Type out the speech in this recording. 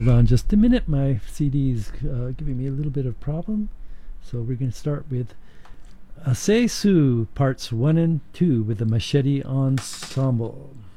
Hold on just a minute, my CD's giving me a little bit of problem. So we're going to start with Seisu parts 1 and 2 with the Machete Ensemble.